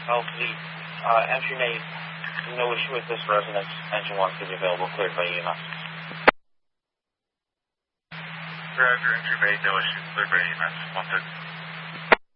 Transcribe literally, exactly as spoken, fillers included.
Hopefully, uh, entry made. No issue with this residence. Engine one to be available, cleared by E M S. Roger, entry made, no issue, cleared by E M S. One third.